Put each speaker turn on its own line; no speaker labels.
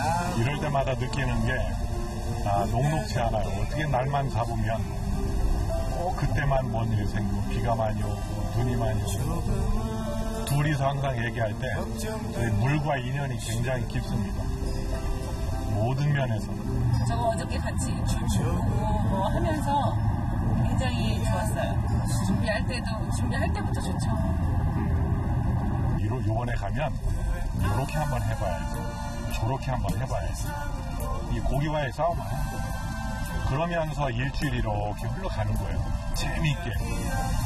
이럴 때마다 느끼는 게 녹록지 않아요. 어떻게 날만 잡으면 그때만 뭔 일 생기고 비가 많이 오고 눈이 많이 오고 둘이서 항상 얘기할 때 물과 인연이 굉장히 깊습니다. 모든 면에서.
저거 어저께 같이 보고 하면서 굉장히 좋았어요. 준비할 때부터 좋죠.
이번에 가면 이렇게 한번 해봐야지, 저렇게 한번 해봐야지. 이 고기와의 싸움을 그러면서 일주일이 이렇게 흘러가는 거예요. 재미있게.